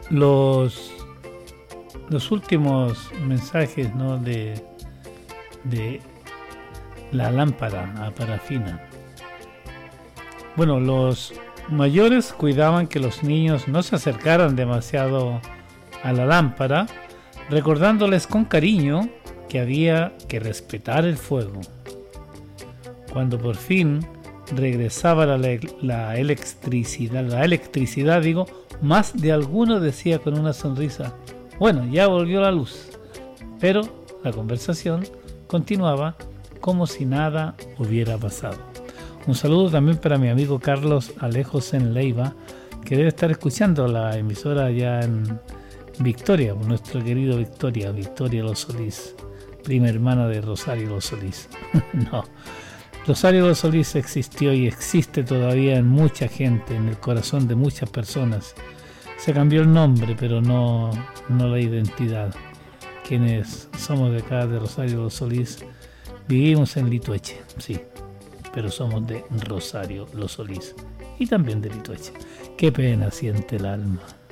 los últimos mensajes, ¿no?, de la lámpara a parafina. Bueno, los mayores cuidaban que los niños no se acercaran demasiado a la lámpara, recordándoles con cariño que había que respetar el fuego. Cuando por fin regresaba la electricidad, digo, más de alguno decía con una sonrisa: bueno, ya volvió la luz. Pero la conversación continuaba como si nada hubiera pasado. Un saludo también para mi amigo Carlos Alejos en Leiva, que debe estar escuchando la emisora allá en Victoria, nuestro querido Victoria Los Solís, prima hermana de Rosario Los Solís. No, Rosario Los Solís existió y existe todavía en mucha gente, en el corazón de muchas personas. Se cambió el nombre, pero no la identidad. Quienes somos de acá, de Rosario Los Solís, vivimos en Litueche, sí, pero somos de Rosario Los Solís y también de Litueche. Qué pena siente el alma.